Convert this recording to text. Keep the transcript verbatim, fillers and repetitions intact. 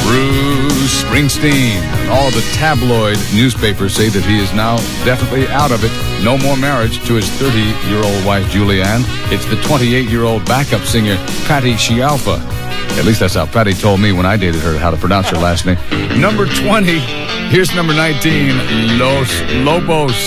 Bruce Springsteen. All the tabloid newspapers say that he is now definitely out of it. No more marriage to his thirty-year-old wife, Julianne. It's the twenty-eight-year-old backup singer, Patty Scialfa. At least that's how Patty told me when I dated her how to pronounce her last name. Number twenty. Here's number nineteen, Los Lobos.